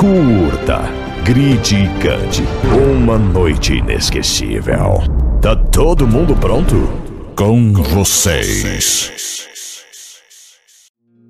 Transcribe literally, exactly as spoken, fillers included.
curta, grite e cante. Uma noite inesquecível. Tá todo mundo pronto? Com vocês,